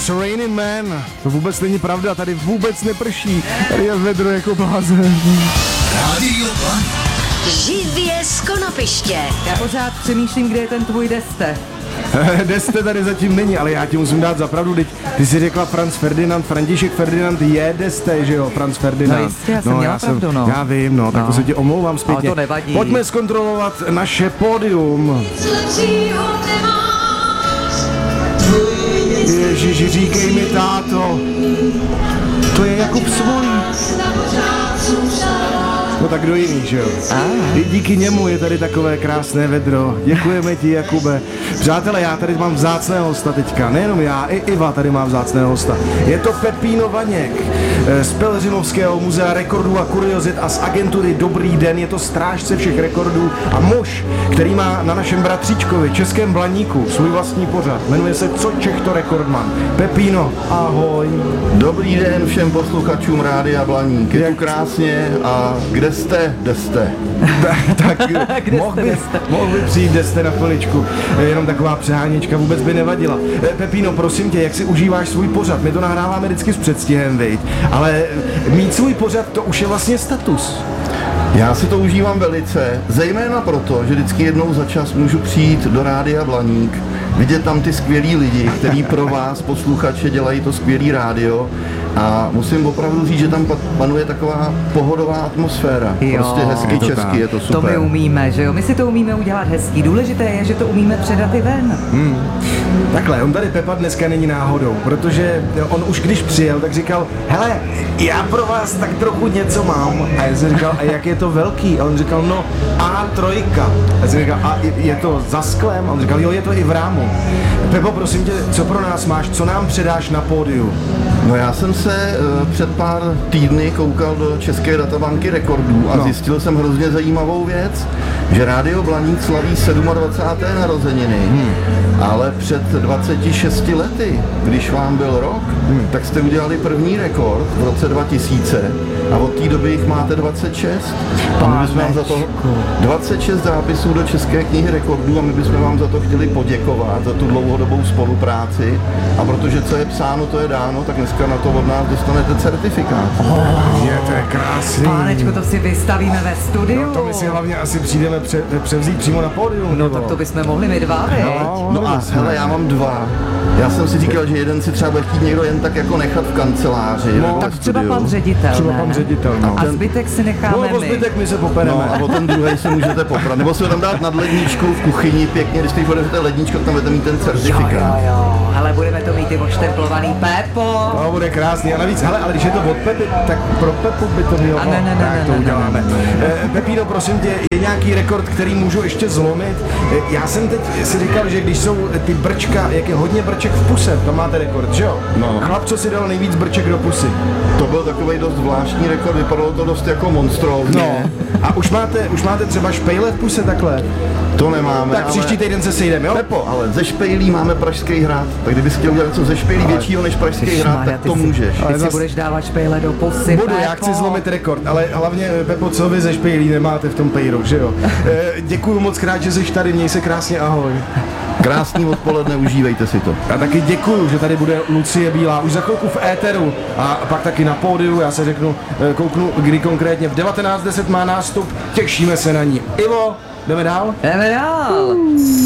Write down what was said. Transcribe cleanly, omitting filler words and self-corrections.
It's raining man. To vůbec není pravda, tady vůbec neprší. Tady je vedro jako blázen. Rádio Blaník. Živě z Konopiště. Já pořád přemýšlím, kde je ten tvůj Deste. Deste tady zatím není, ale já ti musím dát za pravdu, ty jsi řekla Franz Ferdinand, František Ferdinand je Deste, že jo, Franz Ferdinand. No jistě, já jsem měla pravdu, no. Já vím, no, tak to se ti omlouvám zpětně. Ale to nevadí. Pojďme zkontrolovat naše pódium. Ježiši, říkej mi, táto, to je Jakub Svolí. No tak kdo jiný, že jo? I díky němu je tady takové krásné vedro. Děkujeme ti, Jakube. Přátelé, já tady mám vzácného hosta teďka. Nejenom já, i Iva tady má vzácného hosta. Je to Pepíno Vaněk z Pelhřimovského muzea rekordů a kuriozit a z agentury Dobrý den. Je to strážce všech rekordů a muž, který má na našem bratříčkovi, Českém Blaníku, svůj vlastní pořad. Jmenuje se Co Čech to rekordman. Pepíno, ahoj. Dobrý den všem posluchačům Rádia Blaník. Je tu krásně a kde jste? Tak mohl by přijít Deste na chviličku. Jenom taková přeháněčka vůbec by nevadila. Pepíno, prosím tě, jak si užíváš svůj pořad? My to nahráváme vždycky s předstihem, viď? Ale mít svůj pořad, to už je vlastně status. Já si to užívám velice, zejména proto, že vždycky jednou za čas můžu přijít do Rádia Blaník, vidět tam ty skvělí lidi, kteří pro vás, posluchače, dělají to skvělý rádio. A musím opravdu říct, že tam panuje taková pohodová atmosféra. Jo, prostě hezky česky, je to super. To my umíme, že jo? My si to umíme udělat hezký. Důležité je, že to umíme předat i ven. Takhle, on tady Pepa dneska není náhodou, protože on už když přijel, tak říkal, hele, já pro vás tak trochu něco mám. A já jsem říkal, a jak je to velký? A on říkal, no A3. A já jsem říkal, a je to za sklem? A on říkal, jo, je to i v rámu. Pepo, prosím tě, co pro nás máš, co nám předáš na pódiu? No já jsem se před pár týdny koukal do České databanky rekordů a zjistil jsem hrozně zajímavou věc, že Rádio Blaník slaví 27. narozeniny, ale před 26 lety, když vám byl rok, tak jste udělali první rekord v roce 2000 a od té doby jich máte 26. A my bychom vám za to 26 zápisů do České knihy rekordů a my bychom vám za to chtěli poděkovat, za tu dlouhodobou spolupráci. A protože co je psáno, to je dáno, tak dneska na to od nás dostanete certifikát. To je krásný. Pánečko, to si vystavíme ve studiu. No, to my si hlavně asi přijdeme převzít přímo na pódium. No tak to bychom mohli my dva, viď? No a hele, já mám dva. Já jsem si říkal, že jeden si třeba bude chtít někdo jen tak jako nechat v kanceláři. No, tak třeba pan ředitel, Třeba ne? pan ředitel, no. A zbytek si necháme No, o zbytek my se popereme. No a o ten druhý se můžete poprat. Nebo si ho tam dát nad ledničkou v kuchyni pěkně, když teď otevřete ledničku, tam budete mít ten certifikát. Jo, hele, budeme to mít i odštemplovaný Pepo. To bude krásný. A navíc, hele, ale když je to od Pepy, tak pro Pepu by to mělo. A ne, tak to ne, uděláme. Pepíno, prosím tě, je nějaký rekord, který můžu ještě zlomit? Já jsem teď si říkal, že když jsou ty brčka, jak je hodně brček v puse, to máte rekord, že jo? No. Chlap, co si dal nejvíc brček do pusy. To byl takový dost zvláštní rekord, vypadalo to dost jako monstrovně. No. A už máte třeba špejle v puse takhle? To nemáme. Tak příští týden se sejdeme, jo? Pepo, ale ze špejlí máme Pražský hrad, tak kdybys chtěl udělat něco ze špejlí většího než Pražský hrad, tak to můžeš. Ty si budeš dávat špejle do pusy, Budu, Pepo. já chci zlomit rekord, ale hlavně, Pepo, co vy ze špejlí nemáte v tom pejru, že jo? Děkuju moc krát, že jsi tady, měj se krásně, ahoj. Krásný odpoledne, užívejte si to. A taky děkuju, že tady bude Lucie Bílá už za chvilku v éteru a pak taky na pódiu, já se kouknu, kdy konkrétně v 19:10 má nástup, těšíme se na ní. Ivo, jdeme dál? Jdeme dál.